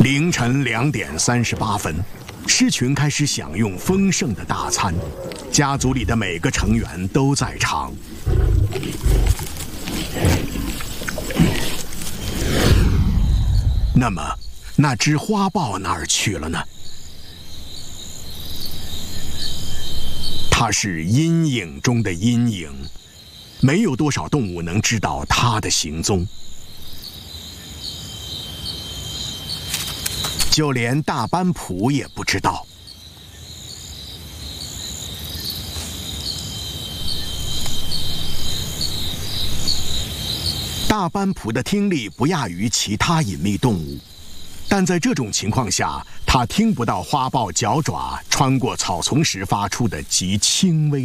凌晨2点38分，狮群开始享用丰盛的大餐，家族里的每个成员都在场。那么，那只花豹哪儿去了呢？它是阴影中的阴影，没有多少动物能知道它的行踪。就连大斑羚也不知道。大斑羚的听力不亚于其他隐秘动物，但在这种情况下，它听不到花豹脚爪穿过草丛时发出的极轻微